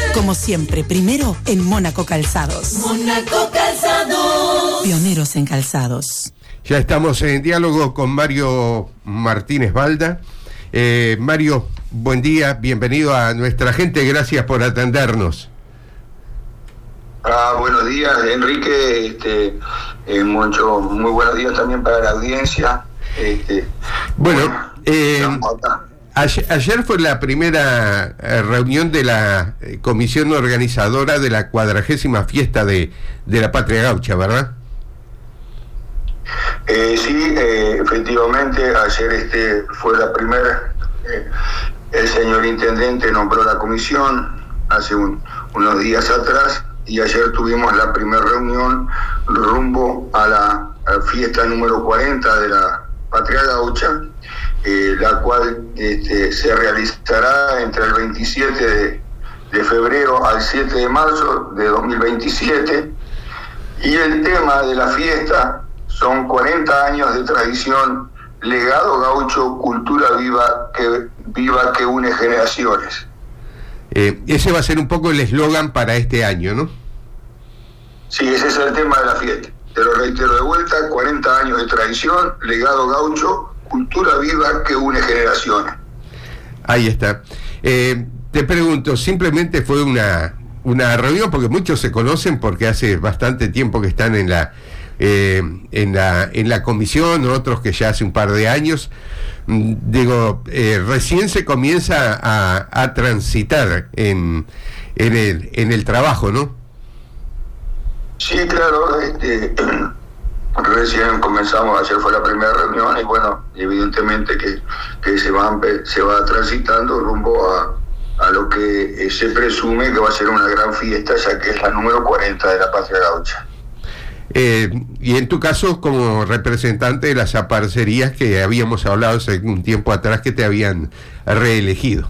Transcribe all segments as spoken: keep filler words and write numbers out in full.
Como siempre, primero en Mónaco Calzados. Mónaco Calzados. Pioneros en calzados. Ya estamos en diálogo con Mario Martínez Balda. Eh, Mario, buen día, bienvenido a nuestra gente, gracias por atendernos. Ah, buenos días, Enrique. Este, eh, mucho, muy buenos días también para la audiencia. Este, bueno, eh, ayer, ayer fue la primera eh, reunión de la eh, comisión organizadora de la cuadragésima fiesta de, de la Patria Gaucha, ¿verdad? Eh, sí, eh, efectivamente, ayer este fue la primera. Eh, el señor intendente nombró la comisión hace un, unos días atrás. Y ayer tuvimos la primera reunión rumbo a la, a la fiesta número cuarenta de la Patria Gaucha, eh, la cual este, se realizará entre el veintisiete de, de febrero al siete de marzo de dos mil veintisiete. Y el tema de la fiesta son cuarenta años de tradición, legado gaucho, cultura viva que, viva que une generaciones. Eh, ese va a ser un poco el eslogan para este año, ¿no? Sí, ese es el tema de la fiesta. Te lo reitero de vuelta, cuarenta años de tradición, legado gaucho, cultura viva que une generaciones. Ahí está. Eh, te pregunto, simplemente fue una, una reunión, porque muchos se conocen porque hace bastante tiempo que están en la, eh, en la, en la comisión, otros que ya hace un par de años. Digo, eh, recién se comienza a, a transitar en, en, el, en el trabajo, ¿no? Sí, claro, este, recién comenzamos, ayer fue la primera reunión y bueno, evidentemente que, que se, va, se va transitando rumbo a, a lo que eh, se presume que va a ser una gran fiesta, ya que es la número cuarenta de la Patria Gaucha. Eh, y en tu caso, como representante de las aparcerías que habíamos hablado hace un tiempo atrás que te habían reelegido.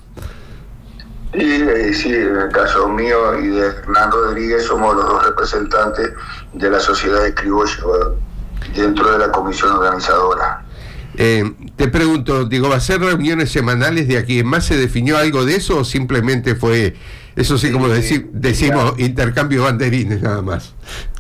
Sí, eh, sí, en el caso mío y de Hernán Rodríguez somos los dos representantes de la sociedad de criollo dentro de la comisión organizadora. Eh, te pregunto, digo, ¿va a ser reuniones semanales de aquí en más? ¿Se definió algo de eso o simplemente fue, eso sí, como sí, deci- decimos, ya. intercambio de banderines nada más?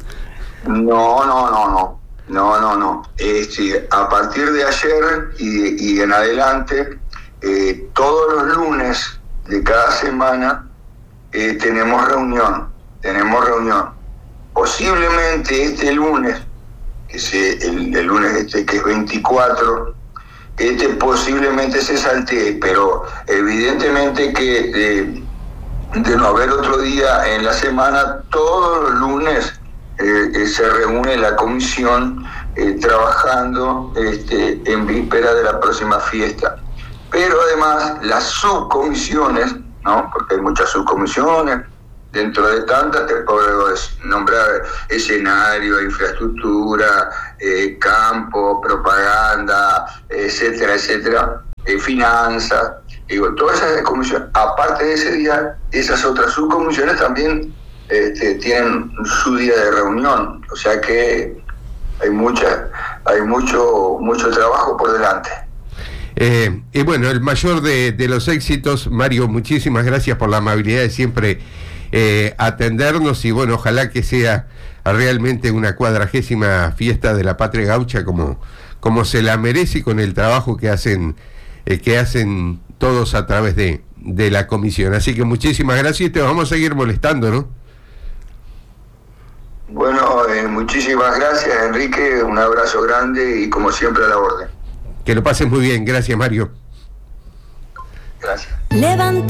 No, no, no, no, no, no, no. Este, a partir de ayer y, y en adelante, eh, todos los lunes de cada semana eh, tenemos reunión, tenemos reunión. Posiblemente este lunes, que se, el, el lunes este que es veinticuatro, este posiblemente se saltee, pero evidentemente que de, de no haber otro día en la semana, todos los lunes Eh, eh, se reúne la comisión eh, trabajando este, en víspera de la próxima fiesta. Pero además las subcomisiones, ¿no? Porque hay muchas subcomisiones, dentro de tantas te puedo nombrar escenario, infraestructura, eh, campo, propaganda, etcétera, etcétera, eh, finanzas, digo, todas esas comisiones. Aparte de ese día, esas otras subcomisiones también Este, tienen su día de reunión, o sea que hay mucha, hay mucho, mucho trabajo por delante. Eh, y bueno, el mayor de, de los éxitos, Mario, muchísimas gracias por la amabilidad de siempre eh, atendernos y bueno, ojalá que sea realmente una cuadragésima fiesta de la Patria Gaucha como, como se la merece y con el trabajo que hacen, eh, que hacen todos a través de, de la comisión. Así que muchísimas gracias y te vamos a seguir molestando, ¿no? Bueno, eh, muchísimas gracias, Enrique, un abrazo grande y como siempre a la orden. Que lo pases muy bien, gracias, Mario. Gracias. Levanta